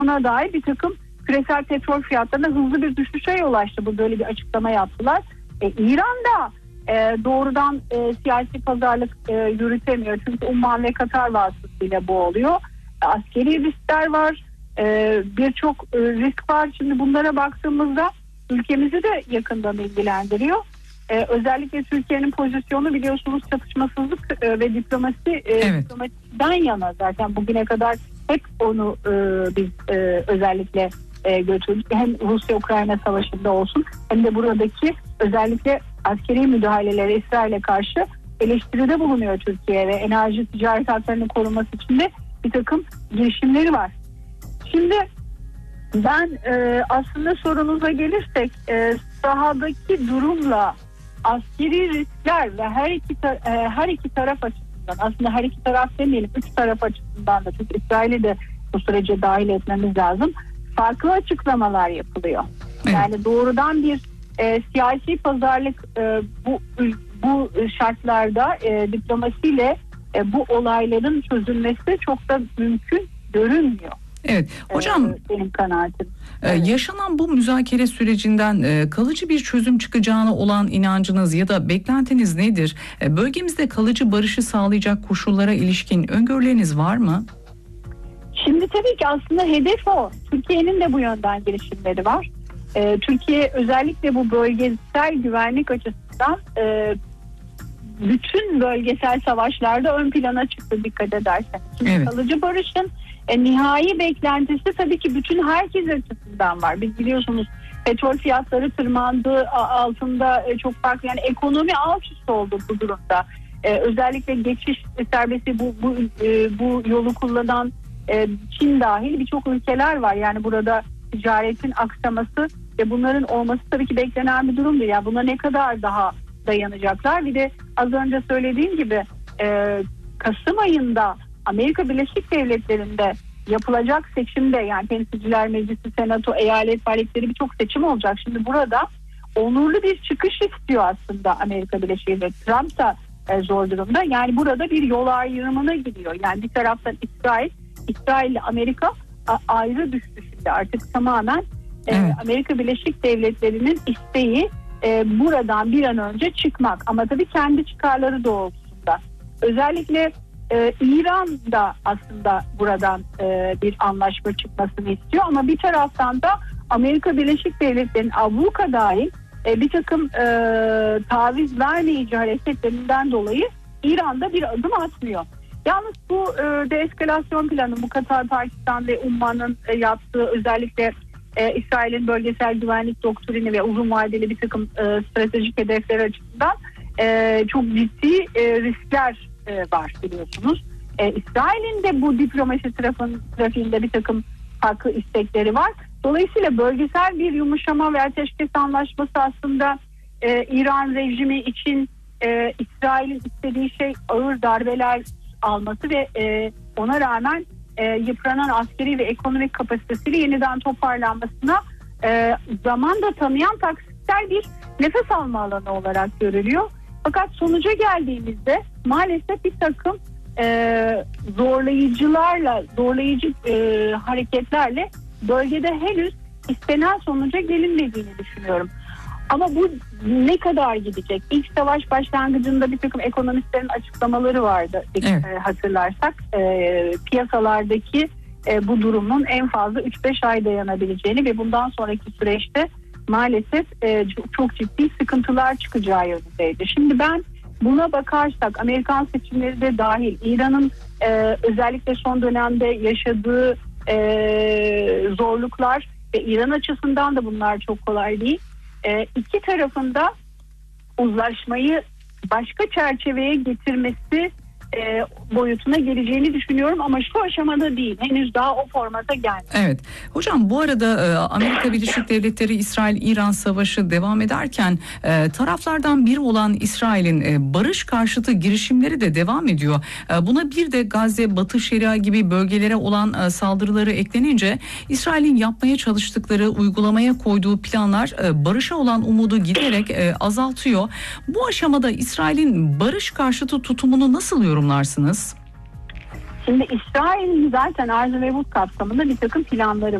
buna dair bir takım küresel petrol fiyatlarına hızlı bir düşüşe yol açtı. Bu böyle bir açıklama yaptılar. İran da doğrudan siyasi pazarlık yürütemiyor. Çünkü Umman ve Katar vasıtasıyla bu oluyor. Askeri riskler var. Birçok risk var. Şimdi bunlara baktığımızda ülkemizi de yakından ilgilendiriyor. Özellikle Türkiye'nin pozisyonu biliyorsunuz çatışmasızlık ve diplomasi, diplomasiden yana zaten bugüne kadar hep onu biz özellikle götürdük. Hem Rusya-Ukrayna savaşında olsun hem de buradaki özellikle askeri müdahalelere İsrail'e karşı eleştiride bulunuyor Türkiye ve enerji ticaret haklarının korunması için de bir takım girişimleri var. Şimdi ben aslında sorunuza gelirsek sahadaki durumla askeri riskler ve her iki taraf açısından, aslında her iki taraf demeyelim, üç taraf açısından da, çünkü İsrail'i de bu sürece dahil etmemiz lazım, farklı açıklamalar yapılıyor. Evet. Yani doğrudan bir siyasi pazarlık bu şartlarda diplomasiyle bu olayların çözülmesi çok da mümkün görünmüyor. Evet hocam, benim kanaatim. Yaşanan bu müzakere sürecinden kalıcı bir çözüm çıkacağına olan inancınız ya da beklentiniz nedir? Bölgemizde kalıcı barışı sağlayacak koşullara ilişkin öngörüleriniz var mı? Şimdi tabii ki aslında hedef o. Türkiye'nin de bu yönden girişimleri var. Türkiye özellikle bu bölgesel güvenlik açısından bütün bölgesel savaşlarda ön plana çıktı, dikkat ederseniz. Çünkü evet, kalıcı barışın nihai beklentisi tabii ki bütün herkes açısından var. Biz biliyorsunuz petrol fiyatları tırmandı, altında çok farklı, yani ekonomi alt üst oldu bu durumda. Özellikle geçiş serbesti bu yolu kullanan Çin dahil birçok ülkeler var. Yani burada ticaretin aksaması ve bunların olması tabii ki beklenen bir durumdur. Yani buna ne kadar daha dayanacaklar? Bir de az önce söylediğim gibi Kasım ayında Amerika Birleşik Devletleri'nde yapılacak seçimde, yani Temsilciler Meclisi, Senato, eyalet valilikleri, birçok seçim olacak. Şimdi burada onurlu bir çıkış istiyor aslında Amerika Birleşik Devletleri. Trump da zor durumda. Yani burada bir yol ayrımına gidiyor. Yani bir taraftan İsrail ile Amerika ayrı düştü şimdi artık tamamen. Evet. Amerika Birleşik Devletleri'nin isteği buradan bir an önce çıkmak, ama tabii kendi çıkarları doğrultusunda. Özellikle İran da aslında buradan bir anlaşma çıkmasını istiyor, ama bir taraftan da Amerika Birleşik Devletleri'nin abluka dahil bir takım taviz vermeyici hareketlerinden dolayı İran'da bir adım atmıyor. Yalnız bu deeskalasyon planı, bu Katar, Pakistan ve Umman'ın yaptığı, özellikle İsrail'in bölgesel güvenlik doktrini ve uzun vadeli bir takım stratejik hedefler açısından çok ciddi riskler var biliyorsunuz. İsrail'in de bu diplomasi trafiğinde bir takım farklı istekleri var. Dolayısıyla bölgesel bir yumuşama ve ateşkes anlaşması aslında İran rejimi için İsrail'in istediği şey ağır darbeler alması ve ona rağmen yıpranan askeri ve ekonomik kapasitesiyle yeniden toparlanmasına zaman da tanıyan taksitler bir nefes alma alanı olarak görülüyor. Fakat sonuca geldiğimizde maalesef bir takım zorlayıcı hareketlerle bölgede henüz istenen sonuca gelinmediğini düşünüyorum. Ama bu ne kadar gidecek? İlk savaş başlangıcında bir takım ekonomistlerin açıklamaları vardı. Evet. Hatırlarsak piyasalardaki bu durumun en fazla 3-5 ay dayanabileceğini ve bundan sonraki süreçte maalesef çok ciddi sıkıntılar çıkacağı yönündeydi. Şimdi ben buna bakarsak, Amerikan seçimleri de dahil, İran'ın özellikle son dönemde yaşadığı zorluklar ve İran açısından da bunlar çok kolay değil. İki tarafında uzlaşmayı başka çerçeveye getirmesi boyutuna geleceğini düşünüyorum, ama şu aşamada değil. Henüz daha o formata gelmedi. Evet. Hocam bu arada Amerika Birleşik Devletleri İsrail-İran savaşı devam ederken taraflardan biri olan İsrail'in barış karşıtı girişimleri de devam ediyor. Buna bir de Gazze, Batı Şeria gibi bölgelere olan saldırıları eklenince İsrail'in yapmaya çalıştıkları, uygulamaya koyduğu planlar barışa olan umudu giderek azaltıyor. Bu aşamada İsrail'in barış karşıtı tutumunu nasıl yorumlarsınız? Şimdi İsrail'in zaten arz ve vurg kapsamında bir takım planları